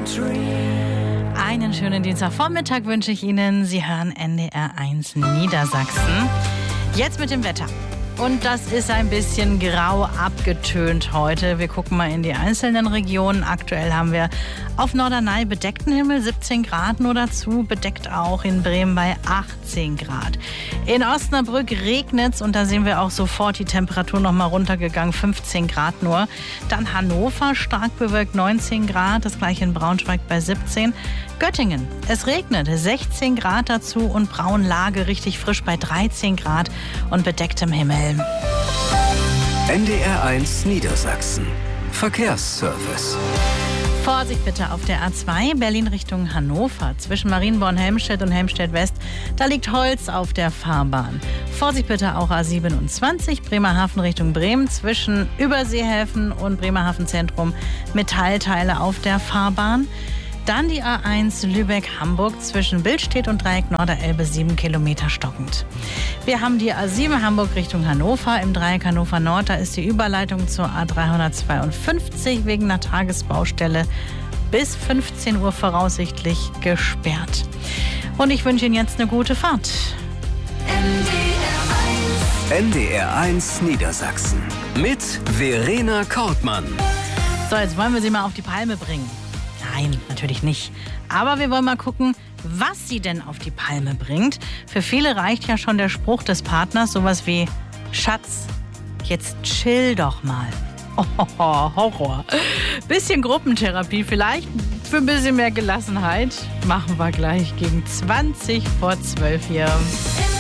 Einen schönen Dienstagvormittag wünsche ich Ihnen. Sie hören NDR 1 Niedersachsen. Jetzt mit dem Wetter. Und das ist ein bisschen grau abgetönt heute. Wir gucken mal in die einzelnen Regionen. Aktuell haben wir auf Norderney bedeckten Himmel, 17 Grad nur dazu. Bedeckt auch in Bremen bei 18 Grad. In Osnabrück regnet es und da sehen wir auch sofort die Temperatur noch mal runtergegangen, 15 Grad nur. Dann Hannover stark bewölkt, 19 Grad. Das gleiche in Braunschweig bei 17. Göttingen, es regnet, 16 Grad dazu und Braunlage richtig frisch bei 13 Grad und bedecktem Himmel. NDR 1 Niedersachsen. Verkehrsservice. Vorsicht bitte auf der A2 Berlin Richtung Hannover. Zwischen Marienborn-Helmstedt und Helmstedt-West, da liegt Holz auf der Fahrbahn. Vorsicht bitte auch A27 Bremerhaven Richtung Bremen. Zwischen Überseehäfen und Bremerhaven Zentrum Metallteile auf der Fahrbahn. Dann die A1 Lübeck-Hamburg zwischen Billstedt und Dreieck Norderelbe 7 Kilometer stockend. Wir haben die A7 Hamburg Richtung Hannover. Im Dreieck Hannover Nord, da ist die Überleitung zur A352 wegen einer Tagesbaustelle bis 15 Uhr voraussichtlich gesperrt. Und ich wünsche Ihnen jetzt eine gute Fahrt. NDR 1 Niedersachsen mit Verena Kortmann. So, jetzt wollen wir Sie mal auf die Palme bringen. Nein, natürlich nicht. Aber wir wollen mal gucken, was sie denn auf die Palme bringt. Für viele reicht ja schon der Spruch des Partners, sowas wie Schatz, jetzt chill doch mal. Oh, Horror. Bisschen Gruppentherapie vielleicht, für ein bisschen mehr Gelassenheit. Machen wir gleich gegen 20 vor 12 hier.